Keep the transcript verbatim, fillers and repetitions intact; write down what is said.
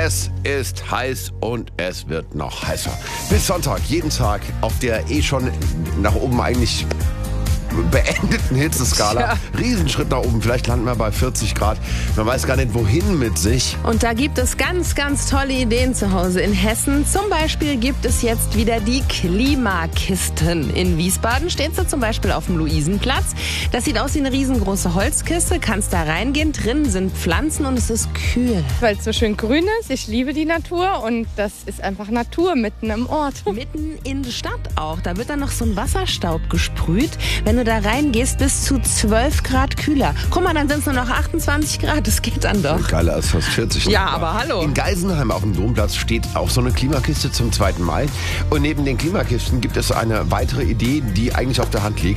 Es ist heiß und es wird noch heißer. Bis Sonntag, jeden Tag auf der eh schon nach oben eigentlich beendeten Hitzeskala. Tja. Riesenschritt nach oben. Vielleicht landen wir bei vierzig Grad. Man weiß gar nicht, wohin mit sich. Und da gibt es ganz, ganz tolle Ideen zu Hause in Hessen. Zum Beispiel gibt es jetzt wieder die Klimakisten. In Wiesbaden steht sie zum Beispiel auf dem Luisenplatz. Das sieht aus wie eine riesengroße Holzkiste. Kannst da reingehen. Drinnen sind Pflanzen und es ist kühl. Weil es so schön grün ist. Ich liebe die Natur und das ist einfach Natur mitten im Ort. Mitten in der Stadt auch. Da wird dann noch so ein Wasserstaub gesprüht. Wenn du da reingehst, bis zu zwölf Grad kühler. Guck mal, dann sind es nur noch achtundzwanzig Grad. Das geht dann doch. Geiler als fast vierzig. Ja, aber hallo. In Geisenheim auf dem Domplatz steht auch so eine Klimakiste zum zweiten Mal. Und neben den Klimakisten gibt es eine weitere Idee, die eigentlich auf der Hand liegt.